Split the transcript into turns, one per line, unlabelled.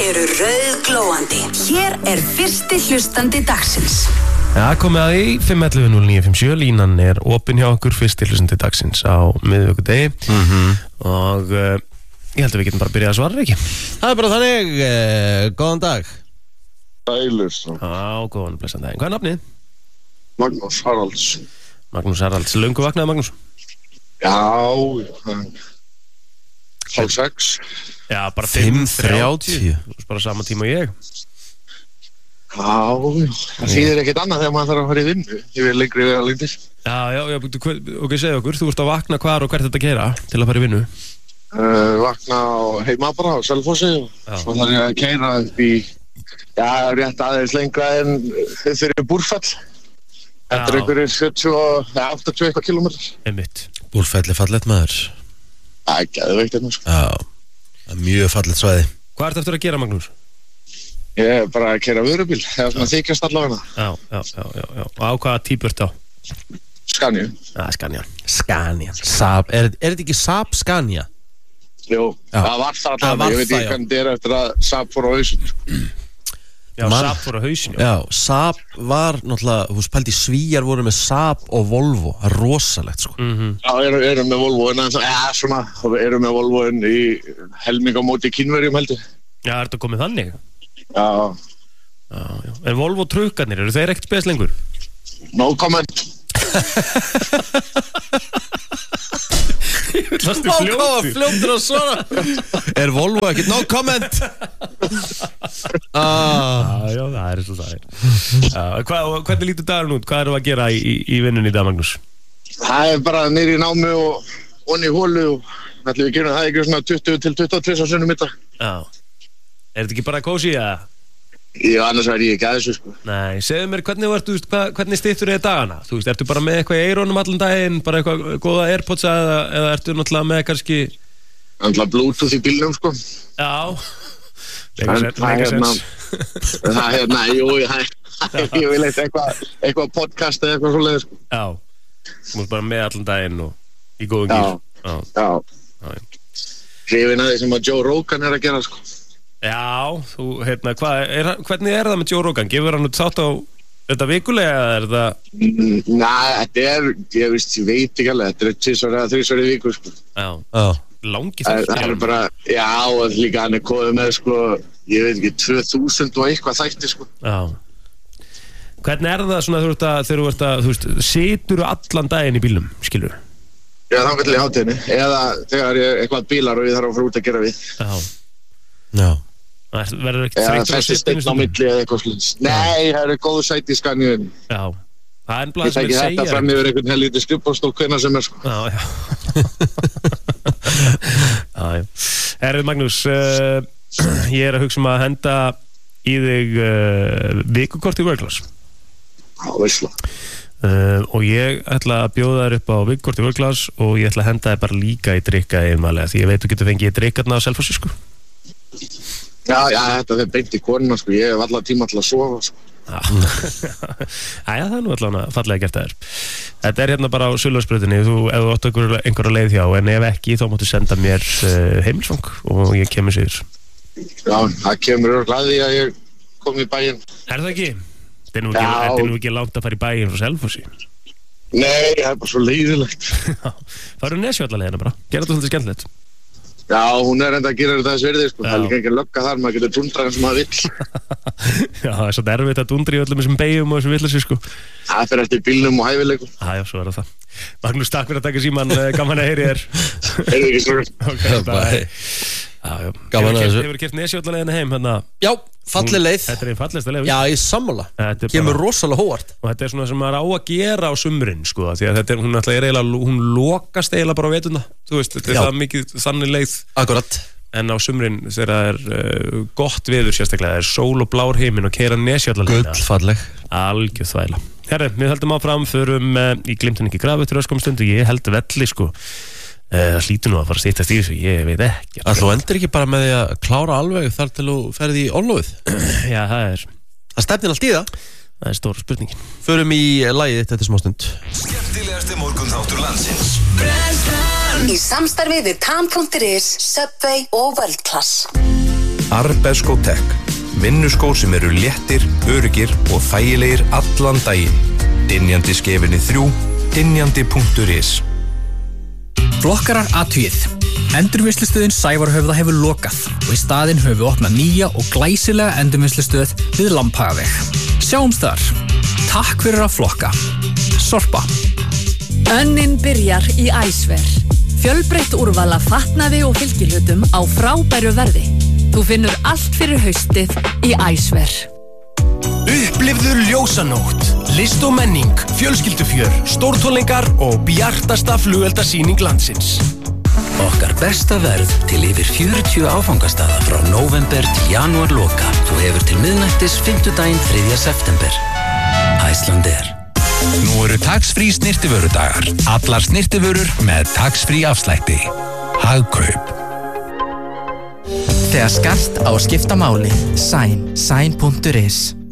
eru rauðglóandi. Hér fyrsti hlustandi dagsins.
Já, komið að því 511-0957, línan opin hjá okkur, fyrsti hlustandi dagsins á miðvikudegi og ég held að við getum bara byrjað að svara ekki.
Það bara þannig, góðan dag.
Dælur.
Góðan, blessan daginn. Hvað nafnið?
Magnús Haralds.
Magnús Haralds, löngu vaknaði Magnús?
Já, 5:30.
Já, bara
5:30.
Bara sama tíma og ég.
Já, það þýðir ekkert annað þegar maður þarf að fara í vinnu. Ég vil lengri við að lengtis.
Já, ok, segðu okkur, þú ert að vakna hvar og hvert þetta gera til að fara í vinnu?
Vakna heima bara á Selfossi og svo þarf ég að keyra upp í, rétt aðeins lengra en fyrir Búrfell. Þetta einhverjir 80 eitthvað kilometrar.
Einmitt.
Búrfell fallegt maður.
Það geðveikt hérna, sko.
Já, það mjög fallegt svæði.
Hvað ertu eftir að gera, Magnús?
Ég bara að keyra vörubíl, eða svona þykjast allavega.
Já. Og á hvaða típu ertu á?
Scania.
Scania.
Saab, þetta ekki Saab Scania?
Jú, það var það allavega, ég veit ekki hvernig þetta eftir að Saab fór á hausinu, sko.
Já, Saab fór á hausinu.
Já, Saab var náttúrulega, þú spældi Svíjar voru með Saab og Volvo, það rosalegt, sko.
Já, erum með Volvo, erum með Volvo í helming á móti Kínverjum, heldur.
Já, er þetta komið þannig?
Já.
En Volvo trukkarnir, eru þeir ekkert spes lengur?
No comment.
Fljóttur að svara. Volvo ekkert no comment?
Já, það er svo það er. Hvernig lítur dagurinn út? Hvað erum við að gera í vinnunni í dag, Magnús?
Það er bara niður í námi og onni í hólu og ætlum við að gera það ekki svona 20 til 22 á sunnum mitta.
Já. Er þetta ekki bara kósí, eða?
Já, annars væri ég ekki að þessu, sko.
Nei, segðu mér, hvernig styttur þið dagana? Þú veist, ertu bara með eitthvað í eirónum allan daginn, bara eitthvað góða AirPods eða ertu náttúrulega með kannski...
Náttúrulega Bluetooth í bílnum, sko.
Já.
Ég vil eitthvað podcast eða eitthvað svoleiðis, sko.
Já, þú múst bara með allan daginn og í góðum gír.
Já. Hrifin að því sem að Joe Rogan að gera, sko.
Já, þú, hvernig það með Joe Rogan? Gefur hann út þátt á þetta vikulega eða er það...
Þetta ég veit ekki alveg, þetta 2 eða 3 í viku, sko.
Já, langi þáttur.
Það er bara, og líka hann komið með, sko, ég veit ekki, 2000 og eitthvað þætti, sko.
Já. Hvernig það svona þegar þú ert að, þú veist, situr allan daginn í bílnum, skilur?
Já, þangað til í hátíðinni, eða þegar ég eitthvað bílar og ég þarf að fara út að gera við.
Já. Það verður ekkert þreyttur
að sitja á milli eða eitthvað slúns. Nei, það eru góðu sæti í Scaniaðinni.
Já, það er bara
sem ég segja. Ég þekki þetta fram yfir einhvern helviti skrifborðstól hvenær sem er, sko.
Já. Herðu Magnús, ég að hugsa að henda í þig vikukort í World Class.
Já, veistla.
Og ég ætla að bjóða þér upp á vikukort í World Class og ég ætla að henda þér bara líka í drikka yfirmælega því ég veit þú getur fengið drikkarna á Selfossi, sko.
Já, þetta er beint í konuna, sko. Ég hef allar tíma til að sofa, sko.
Það er nú allavega fallega gert að þér. Þetta er hérna bara á Sulfarsbrautinni ef þú átt einhverja leið hjá, en ef ekki þá máttu senda mér heimilsfang og ég kemur sér.
Já, það kemur örugglega því að ég kom í bæinn.
Er það ekki? Þetta er nú ekki langt að fara í bæinn frá Selfossi.
Nei, það er bara svo leiðilegt.
Það eru Nesjavallaleiðina bara. Gerðu þetta svolítið skemmtilegt.
Já, hún er enda að gera þetta þess verði, sko. Það er líka ekki að lögga þar, maður getur dundrað eins og maður vill.
Já, það er svolítið erfitt að dundra í öllum þessum beyjum og þessum villassi, sko.
Það fer eftir bílnum og hæfileikum.
Já, svo er það. Magnús, takk fyrir að taka síman, gaman að heyri þér.
Heyrðu ekki svo.
Ok, bye.
Gaman að þessu.
Hefur keypt Nesjavallaleiðina heim, hérna?
Já, falleg leið.
Þetta er einn fallegsta leið.
Já, ég sammála. Kemur rosalega hóvart.
Og þetta er svona sem maður á að gera á sumrin, sko, því að þetta hún lokast eiginlega bara á vetuna. Þú veist, þetta er það mikið þannig leið.
Akkurat.
En á sumrin þegar það er gott veður sérstaklega, það er sól og blár heiminn og keyra Nesjavallaleiðina.
Gullfalleg.
Algjör þvæla. Herri, við höldum áfram, förum í Glimtan ekki graf eftir öskum stund og ég held velli, sko. Það hlýtur nú að fara að stýttast í þessu, ég veit ekki.
Þú endur ekki bara með því að klára alveg þar til þú ferði í orlofið?
Já, það
stefnir allt í það.
Það er stóra spurningin.
Förum í lagið þetta smástund.
Skemmtilegasti morgunþáttur landsins.
Í samstarfi við Tam.is, Subway og World Class.
Arbesko Tech. Vinnuskór sem eru léttir, öruggir og þægilegir allan daginn. Dynjandi skefinni 3, dynjandi.is.
Flokkarar athugið. Endurvinnslustöðin Sævarhöfða hefur lokað og í staðinn höfum við opnað nýja og glæsilega endurvinnslustöð við Lambhagaveg. Sjáumst þar. Takk fyrir að flokka. Sorpa.
Önnin byrjar í Æsver. Fjölbreytt úrval af fatnaði og fylgihlutum á frábæru verði. Þú finnur allt fyrir haustið í Æsver.
Upplifðu ljósanótt, list og menning, fjölskyldufjör, stórtónleikar og bjartasta flugeldasýning landsins.
Okkar besta verð til yfir 40 áfangastaða frá nóvember til janúar loka. Þú hefur til miðnættis 5. daginn 3. september. Icelandair.
Nú eru tax-free snyrtivörudagar. Allar snyrtivörur með tax-free afslætti. Hagkaup.
Þegar skart á að skipta máli, Sæn.is.